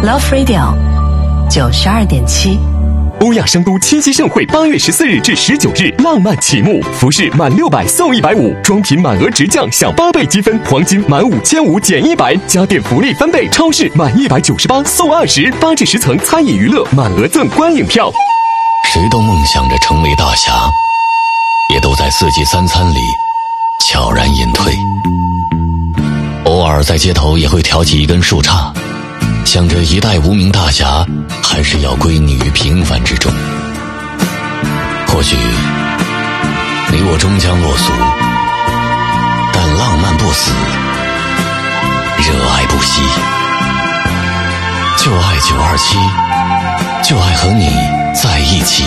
Love Radio 92.7。 欧亚生都七夕盛会8月14日至19日浪漫启幕，服饰满600送150，装品满额直降享8倍积分，黄金满5500减100，家电福利翻倍，超市满198送20，8至10层餐饮娱乐满额赠观影票。 谁都梦想着成为大侠，也都在4季3餐里悄然隐退。偶尔在街头也会挑起一根树杈，想着一代无名大侠还是要归你于平凡之中。或许你我终将落俗，但浪漫不死，热爱不息。就爱927，就爱和你在一起。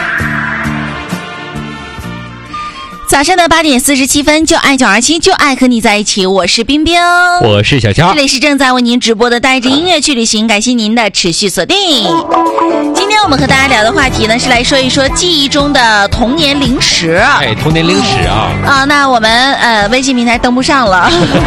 早上的8点47分，就爱927，就爱和你在一起。我是冰冰， 我是小乔， 这里是正在为您直播的带着音乐去旅行，感谢您的持续锁定。今天我们和大家聊的话题呢，是来说一说记忆中的童年零食。 哎，童年零食啊！ 那我们微信平台登不上了。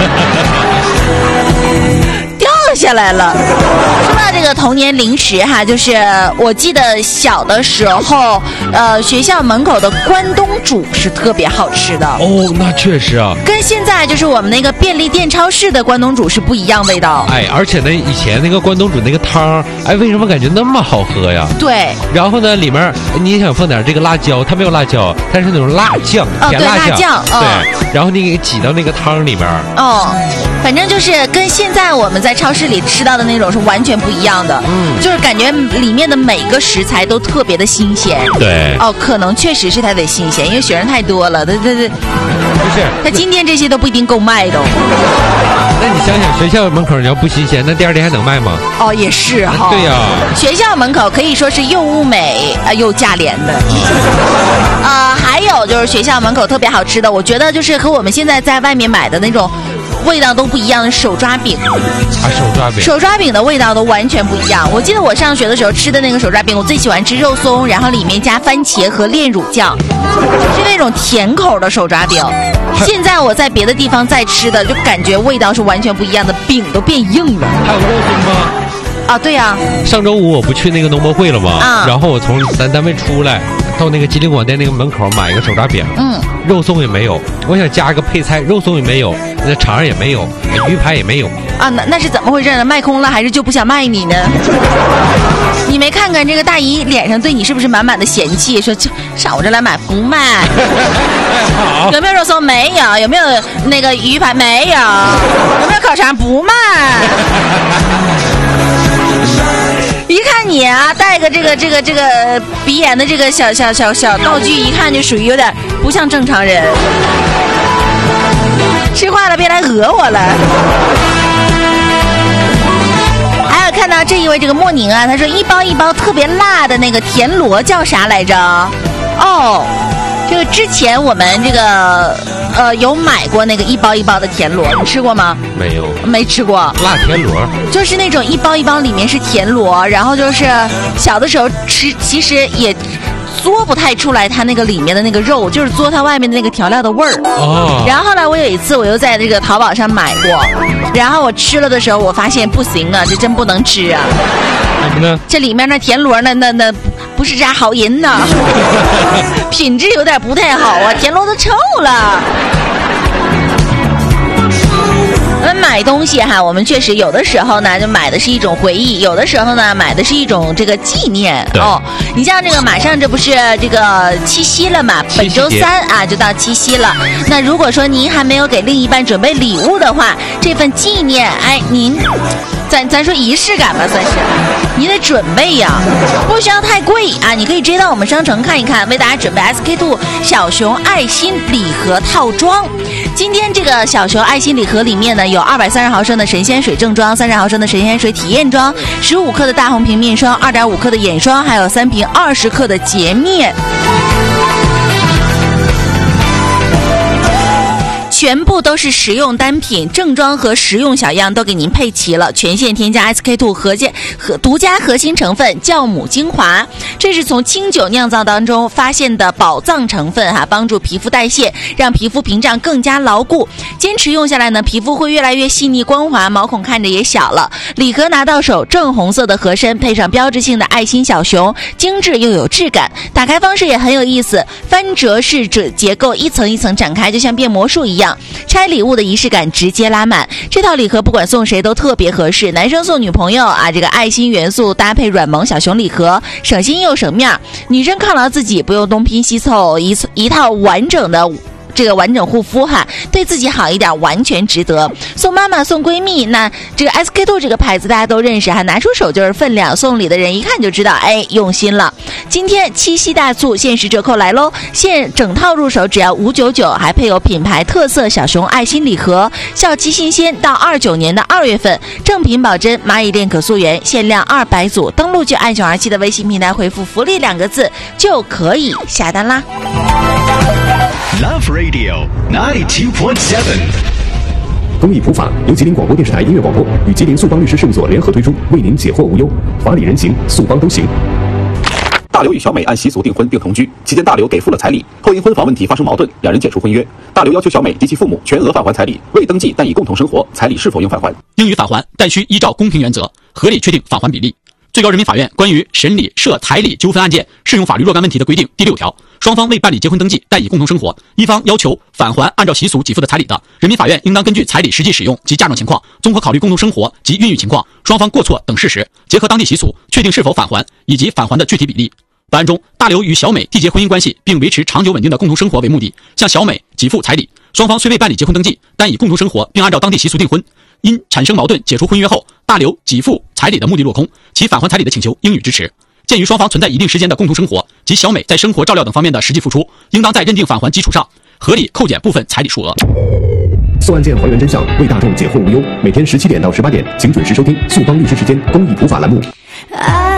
掉下来了。说到这个童年零食哈，就是我记得小的时候，学校门口的关东煮是特别好吃的。 哦，那确实啊， 跟现在就是我们那个便利店、超市的关东煮是不一样味道。 哎，而且呢，以前那个关东煮那个汤，哎，为什么感觉那么好喝呀？ 对。 然后呢，里面你也想放点这个辣椒，它没有辣椒，它是那种辣酱，甜辣酱。对。然后你给挤到那个汤里面。 哦。反正就是跟现在我们在超市里吃到的那种是完全不一样的，就是感觉里面的每个食材都特别的新鲜。 对， 可能确实是它得新鲜，因为学生太多了，不是，他今天这些都不一定够卖的。 那你想想，学校门口你要不新鲜，那第二天还能卖吗？ 也是哈。 对呀， 学校门口可以说是又物美又价廉的。还有就是学校门口特别好吃的，我觉得就是和我们现在在外面买的那种味道都不一样的手抓饼。手抓饼的味道都完全不一样。我记得我上学的时候吃的那个手抓饼，我最喜欢吃肉松，然后里面加番茄和炼乳酱，是那种甜口的手抓饼。现在我在别的地方再吃的，就感觉味道是完全不一样的，饼都变硬了。 还有肉松吗？ 对呀。 上周五我不去那个农博会了吗？然后我从咱单位出来，到那个吉林广电那个门口买一个手抓饼，肉松也没有，我想加个配菜，肉松也没有，那肠也没有，鱼排也没有。 那是怎么回事呢？卖空了还是就不想卖你呢？你没看看这个大姨脸上对你是不是满满的嫌弃？说就上我这来买不卖。有没有肉松？没有。有没有那个鱼排？没有。有没有烤肠？不卖。一看你带个这个鼻炎的这个小道具，一看就属于有点不像正常人。吃坏了别来讹我了。还有看到这一位这个莫宁他说一包一包特别辣的那个田螺叫啥来着？这个之前我们这个有买过那个一包一包的田螺，你吃过吗？ 没有， 没吃过。 辣田螺就是那种一包一包里面是田螺，然后就是小的时候吃，其实也嘬不太出来它那个里面的那个肉，就是嘬它外面的那个调料的味儿。然后后来我有一次我又在这个淘宝上买过，然后我吃了的时候我发现不行啊，这真不能吃啊。 怎么呢？这里面那田螺那不是啥好人呐，品质有点不太好啊，田螺都臭了。我们买东西我们确实有的时候呢就买的是一种回忆，有的时候呢买的是一种这个纪念。你像这个马上这不是这个七夕了嘛，本周3就到七夕了。那如果说您还没有给另一半准备礼物的话，这份纪念您咱说仪式感吧，算是你得准备呀，不需要太贵你可以直接到我们商城看一看，为大家准备 SK2 小熊爱心礼盒套装。今天这个小熊爱心礼盒里面呢，有230毫升的神仙水正装，30毫升的神仙水体验装，15克的大红瓶面霜，2.5克的眼霜，还有3瓶20克的洁面。 全部都是食用单品，正装和食用小样都给您配齐了，全线添加 SK2 独家核心成分酵母精华，这是从清酒酿造当中发现的宝藏成分帮助皮肤代谢，让皮肤屏障更加牢固。坚持用下来呢，皮肤会越来越细腻光滑，毛孔看着也小了。礼盒拿到手，正红色的盒身配上标志性的爱心小熊，精致又有质感。打开方式也很有意思，翻折式结构，一层一层展开，就像变魔术一样，拆礼物的仪式感直接拉满。这套礼盒不管送谁都特别合适，男生送女朋友这个爱心元素搭配软萌小熊礼盒，省心又省面；女生犒劳自己，不用东拼西凑，一套完整的完整护肤对自己好一点，完全值得。送妈妈送闺蜜，那这个 SK2 这个牌子大家都认识拿出手就是分量，送礼的人一看就知道用心了。今天七夕大促限时折扣来喽，现整套入手只要599，还配有品牌特色小熊爱心礼盒，效期新鲜到29年的2月份，正品保真，蚂蚁链可溯源，限量200组，登录就爱927的微信平台回复福利2个字就可以下单啦。 Love Radio 92.7。 公益普法由吉林广播电视台音乐广播与吉林速邦律师事务所联合推出，为您解惑无忧，法理人行，速邦都行。 大刘与小美按习俗订婚并同居，期间大刘给付了彩礼，后因婚房问题发生矛盾，两人解除婚约。大刘要求小美及其父母全额返还彩礼，未登记但已共同生活，彩礼是否应返还？ 应予返还，但需依照公平原则，合理确定返还比例。最高人民法院关于审理涉彩礼纠纷案件适用法律若干问题的规定第6条，双方未办理结婚登记但已共同生活，一方要求返还按照习俗给付的彩礼的，人民法院应当根据彩礼实际使用及嫁妆情况，综合考虑共同生活及孕育情况、双方过错等事实，结合当地习俗，确定是否返还以及返还的具体比例。本案中，大刘与小美缔结婚姻关系并维持长久稳定的共同生活为目的，向小美给付彩礼，双方虽未办理结婚登记，但已共同生活并按照当地习俗订婚。因产生矛盾解除婚约后，大刘给付彩礼的目的落空，其返还彩礼的请求应予支持。鉴于双方存在一定时间的共同生活及小美在生活照料等方面的实际付出，应当在认定返还基础上合理扣减部分彩礼数额。 速案件还原真相，为大众解惑无忧。每天17点到18点，请准时收听速邦律师时间公益普法栏目。